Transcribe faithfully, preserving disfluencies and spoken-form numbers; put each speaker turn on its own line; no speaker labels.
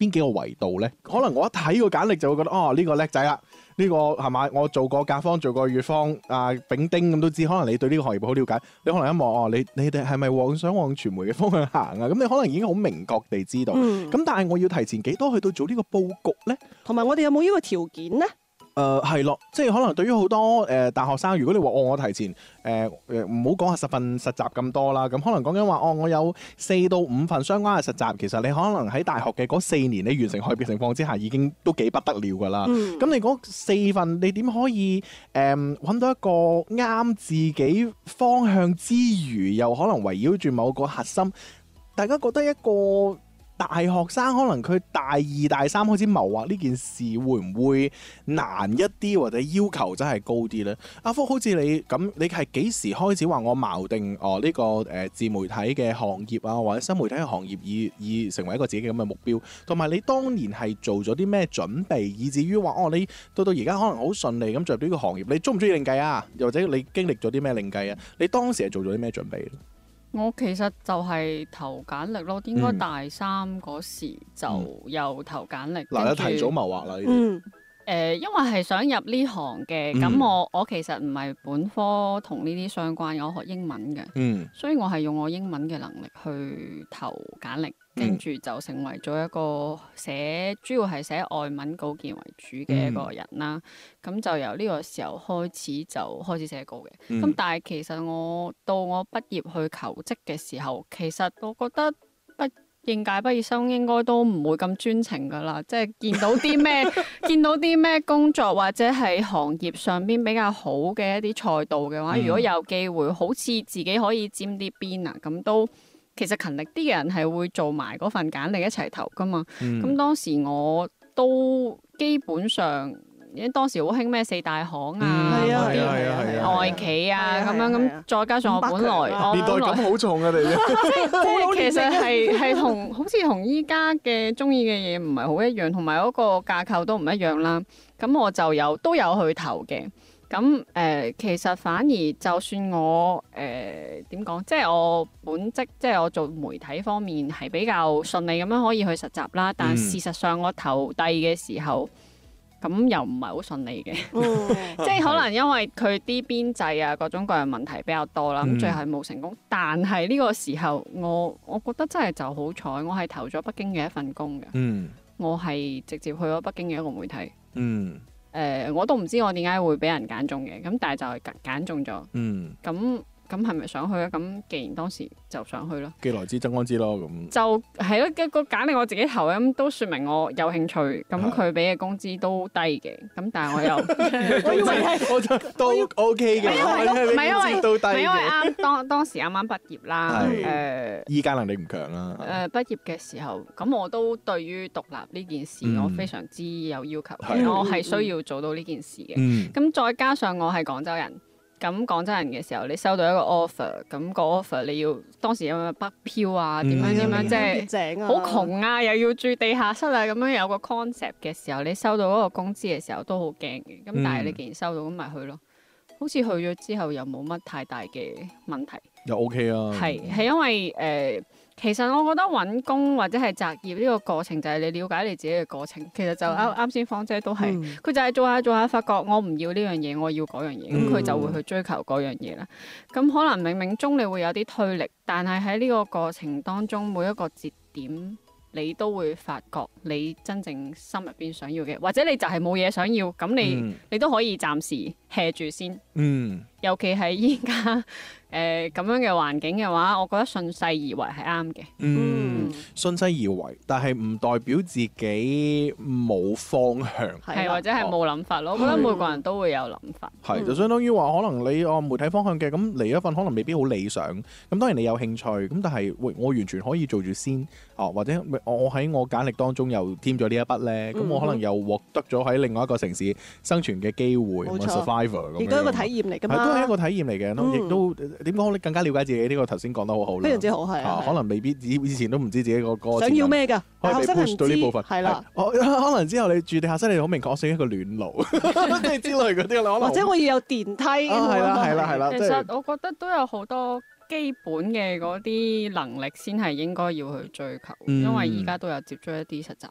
邊幾個維度咧？可能我一睇個簡歷就會覺得哦，呢個叻仔啦，呢個係咪？我做過甲方，做過乙方，啊丙丁咁都知。可能你對呢個行業好了解，你可能一望哦，你你哋係咪往想往傳媒嘅方向行啊？咁你可能已經好明確地知道。咁、嗯、但係我要提前幾多去到做呢個佈局咧？
同埋我哋有冇呢個條件咧？
誒係咯，即係可能對於好多誒、呃、大學生，如果你話哦，我提前誒誒唔好講下十份實習咁多啦，咁可能講緊話哦，我有四到五份相關嘅實習，其實你可能喺大學嘅嗰四年，你完成學業情況之下，已經都幾不得了㗎啦。咁、嗯、你嗰四份，你點可以誒揾、呃、到一個啱自己方向之餘，又可能圍繞住某個核心，大家覺得一個大學生可能佢大二大三開始謀劃呢件事，會唔會難一啲，或者要求真係高啲呢？阿福，好似你咁，你係幾時開始話我錨定哦呢、呢個誒、呃、自媒體嘅行業啊，或者新媒體嘅行業以以成為一個自己咁嘅目標？同埋你當年係做咗啲咩準備，以至於話哦你到到而家可能好順利咁進入呢個行業？你中唔中意另計啊？又或者你經歷咗啲咩另計啊？你當時係做咗啲咩準備？
我其實就係投簡歷咯，應該大三嗰時就有投簡歷。嗱、嗯，
你提早謀劃啦呢啲。
嗯，誒、呃，因為係想入呢行嘅，咁、嗯、我我其實唔係本科同呢啲相關，我學英文嘅，嗯，所以我係用我英文嘅能力去投簡歷，跟住就成為咗一個寫主要係寫外文稿件為主嘅一個人啦。咁、嗯、就由呢個時候開始就開始寫稿嘅。咁、嗯、但係其實我到我畢業去求職嘅時候，其實我覺得畢應屆畢業生應該都唔會咁專情噶啦，即係見到啲咩見到啲咩工作或者係行業上邊比較好嘅一啲賽道嘅話，嗯、如果有機會好似自己可以沾啲邊啊，咁都其實勤力啲嘅人係會做埋嗰份簡歷一齊投噶嘛。咁、嗯、當時我都基本上。因為當時好興咩四大行啊，嗰啲外企啊咁樣咁，再加上我本來
年代感好重啊，你
即係其實係係同好似同依家嘅中意嘅嘢唔係好一樣，同埋嗰個架構都唔一樣啦。咁我就有都有去投嘅。咁誒、呃，其實反而就算我誒點講，即係我本職即係我做媒體方面係比較順利咁樣可以去實習啦。但事實上我投遞嘅時候，咁又唔係好順利嘅，即係可能因為佢啲編制啊，各種各樣問題比較多啦，咁、嗯、最後冇成功。但係呢個時候，我我覺得真係就好彩，我係投咗北京嘅一份工嘅，嗯、我係直接去咗北京嘅一個媒體。嗯呃、我都唔知我點解會俾人揀中嘅，咁但係就係揀揀中咗。咁、嗯咁係咪想去咧？咁既然當時就想去咯，
既來之則安之咯。咁
就係咯，一個揀令我自己投咁都說明我有興趣。咁佢俾嘅工資都低嘅，咁但係我又
我以為係
我就都 OK 嘅，
唔係因為
都低嘅，
唔係因為啱當當時啱啱畢業啦。誒，
依家能力唔強啦。
誒，畢業嘅時候，咁我都對於獨立呢件事我非常之有要求嘅，我係需要做到呢件事嘅。咁再加上我係廣州人。咁廣州人嘅時候，你收到一個 offer，咁個 offer 你要當時有冇北漂啊？點樣點樣即係好窮啊，又要住地下室啊，咁樣有個 concept 嘅時候，你收到嗰個工資嘅時候都好驚嘅。咁但係你既然收到，咁咪去咯。好似去咗之後又冇乜太大嘅問題，
又 OK 啊。
係係因為誒。呃其實我覺得揾工或者係擇業呢個過程就係你了解你自己嘅過程。其實就啱啱先芳姐都係，佢、嗯、就係做下做下發覺我唔要呢樣嘢，我要嗰樣嘢，咁佢、嗯、就會去追求嗰樣嘢啦。咁可能冥冥中你會有啲推力，但係喺呢個過程當中每一個節點，你都會發覺你真正心入邊想要嘅，或者你就係冇嘢想要，咁你、嗯、你都可以暫時 hea 住先。嗯，尤其係依家。誒咁、呃、樣嘅環境嘅話，我覺得順勢而為係啱嘅。
嗯，順勢而為，但係唔代表自己冇方向，
係或者係冇諗法咯。我覺得每個人都會有諗法。
係、嗯、就相當於話，可能你哦媒體方向嘅，咁嚟一份可能未必好理想。咁當然你有興趣，咁但係喂，我完全可以做住先。哦，或者我喺我簡歷當中又添咗呢一筆咧，咁、嗯、我可能又獲得咗喺另外一個城市生存嘅機會，冇錯 survivor 咁樣。亦都係一個體驗嚟㗎嘛。係都係一個體驗嚟嘅，亦、嗯、都。點講？你更加了解自己呢、這個頭先講得好好啦，
非常之好係啊，
啊！可能未必以以前都唔知自己個歌
想要咩㗎，
可以被 push 到呢部分
係啦。
可能之後你住地下室，你好明確，我想一個暖爐，即係之類嗰啲啦。
或者我要有電梯。係
啦係啦係啦。
其實我覺得都有好多基本嘅嗰啲能力先係應該要去追求，嗯、因為依家都有接觸一啲實習